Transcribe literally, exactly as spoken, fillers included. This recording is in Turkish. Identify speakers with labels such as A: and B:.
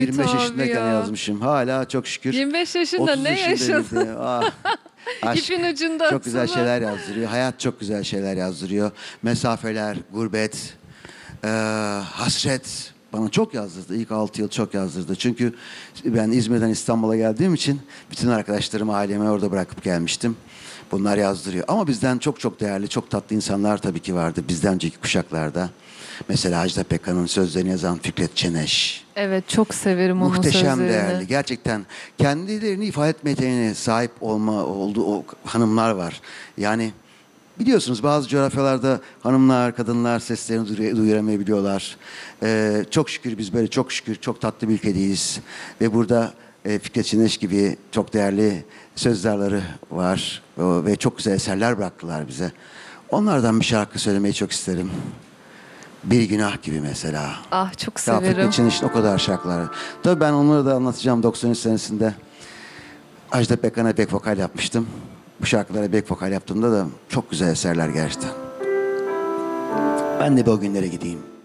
A: yirmi beş yaşındayken
B: ya.
A: yazmışım. Hala çok şükür.
B: yirmi beş yaşında
A: otuz
B: ne
A: yaşındayım
B: yaşadın?
A: diye. Ah, aşk
B: İpin ucunda
A: çok güzel
B: aslında.
A: şeyler yazdırıyor. Hayat çok güzel şeyler yazdırıyor. Mesafeler, gurbet, eee, hasret bana çok yazdırdı. İlk altı yıl çok yazdırdı. Çünkü ben İzmir'den İstanbul'a geldiğim için bütün arkadaşlarımı, ailemi orada bırakıp gelmiştim. Bunlar yazdırıyor. Ama bizden çok çok değerli, çok tatlı insanlar tabii ki vardı bizden önceki kuşaklarda. Mesela Ajda Pekkan'ın sözlerini yazan Fikret Çeneş.
B: Evet, çok severim onun
A: Muhteşem
B: sözlerini.
A: değerli. Gerçekten kendilerini ifade etme yeteneğine sahip olma olduğu o hanımlar var. Yani biliyorsunuz bazı coğrafyalarda hanımlar, kadınlar seslerini duy- duyuramayabiliyorlar. Ee, çok şükür biz böyle çok şükür çok tatlı bir ülkedeyiz. Ve burada e, Fikret Çeneş gibi çok değerli sözlerleri var. O, ve çok güzel eserler bıraktılar bize. Onlardan bir şarkı söylemeyi çok isterim. Bir günah gibi mesela.
B: Ah, çok
A: Ya
B: severim.
A: Fikret Çeniş'in o kadar şarkıları. Tabii ben onları da anlatacağım doksan üç senesinde. Ajda Pekkan'a back vokal yapmıştım. Bu şarkılara back vokal yaptığımda da çok güzel eserler gerçekten. Ben de bir o günlere gideyim.